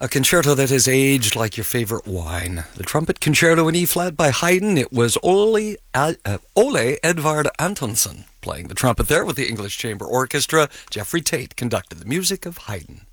A concerto that has aged like your favorite wine. The Trumpet Concerto in E-flat by Haydn. It was Ole Edvard Antonsen playing the trumpet there with the English Chamber Orchestra. Jeffrey Tate conducted the music of Haydn.